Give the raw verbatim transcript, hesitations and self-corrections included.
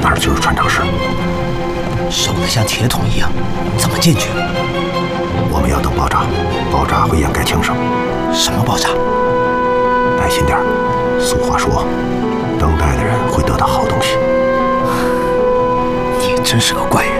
那儿就是船长室， 守得像铁桶一样，怎么进去？ 我们要等爆炸，爆炸会掩盖枪声。 什么爆炸？ 耐心点儿，俗话说，等待的人会得到好东西。 你真是个怪人。